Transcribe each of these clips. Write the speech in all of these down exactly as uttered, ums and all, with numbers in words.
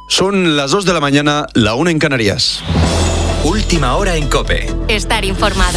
Son las dos de la mañana, la una en Canarias. Última hora en COPE. Estar informado.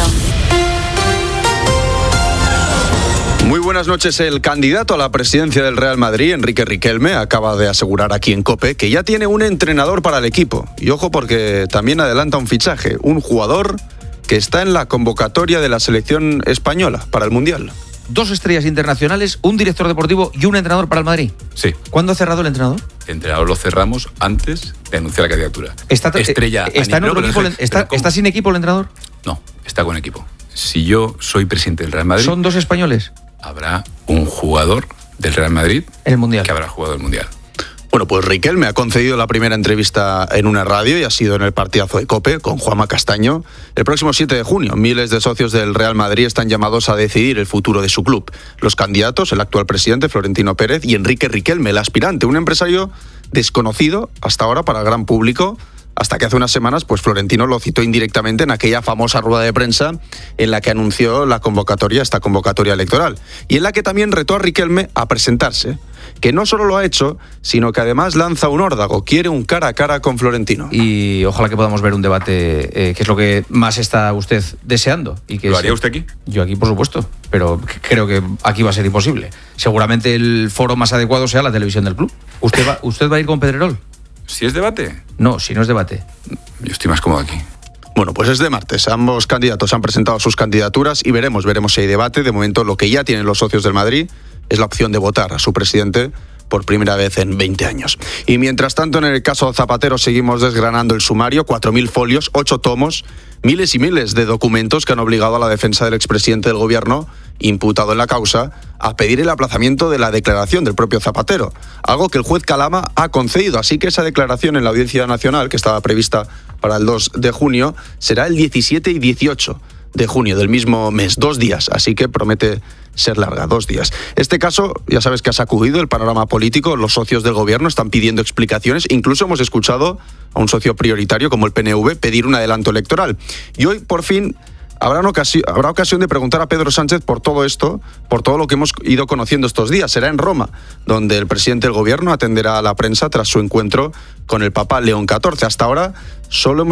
Muy buenas noches. El candidato a la presidencia del Real Madrid, Enrique Riquelme, acaba de asegurar aquí en COPE que ya tiene un entrenador para el equipo. Y ojo, porque también adelanta un fichaje, un jugador que está en la convocatoria de la selección española para el Mundial. Dos estrellas internacionales, un director deportivo y un entrenador para el Madrid. Sí. ¿Cuándo ha cerrado el entrenador? El entrenador lo cerramos antes de anunciar la candidatura. ¿Está, Estrella está, en otro pero, equipo, pero, está, pero ¿Está sin equipo el entrenador? No, está con equipo. Si yo soy presidente del Real Madrid... ¿Son dos españoles? Habrá un jugador del Real Madrid... En el Mundial. Que habrá jugado el Mundial. Bueno, pues Riquelme ha concedido la primera entrevista en una radio y ha sido en el partidazo de COPE con Juanma Castaño. El próximo siete de junio, miles de socios del Real Madrid están llamados a decidir el futuro de su club. Los candidatos, el actual presidente Florentino Pérez y Enrique Riquelme, el aspirante, un empresario desconocido hasta ahora para el gran público, hasta que hace unas semanas pues Florentino lo citó indirectamente en aquella famosa rueda de prensa en la que anunció la convocatoria, esta convocatoria electoral, y en la que también retó a Riquelme a presentarse, que no solo lo ha hecho, sino que además lanza un órdago, quiere un cara a cara con Florentino. Y ojalá que podamos ver un debate, eh, que es lo que más está usted deseando. Y que ¿Lo haría se... usted aquí? Yo aquí, por supuesto, pero creo que aquí va a ser imposible. Seguramente el foro más adecuado sea la televisión del club. ¿Usted va, usted va a ir con Pedrerol? ¿Si es debate? No, si no es debate. Yo estoy más cómodo aquí. Bueno, pues es de martes. Ambos candidatos han presentado sus candidaturas y veremos, veremos si hay debate. De momento, lo que ya tienen los socios del Madrid es la opción de votar a su presidente por primera vez en veinte años. Y mientras tanto, en el caso Zapatero seguimos desgranando el sumario, cuatro mil folios, ocho tomos, miles y miles de documentos que han obligado a la defensa del expresidente del gobierno, imputado en la causa, a pedir el aplazamiento de la declaración del propio Zapatero, algo que el juez Calama ha concedido. Así que esa declaración en la Audiencia Nacional, que estaba prevista para el dos de junio, será el diecisiete y dieciocho de junio del mismo mes, dos días, así que promete ser larga, dos días. Este caso, ya sabes que ha sacudido el panorama político, los socios del gobierno están pidiendo explicaciones, incluso hemos escuchado a un socio prioritario como el P N V pedir un adelanto electoral. Y hoy, por fin, habrá, una ocasión, habrá ocasión de preguntar a Pedro Sánchez por todo esto, por todo lo que hemos ido conociendo estos días. Será en Roma, donde el presidente del gobierno atenderá a la prensa tras su encuentro con el Papa León catorce. Hasta ahora, solo hemos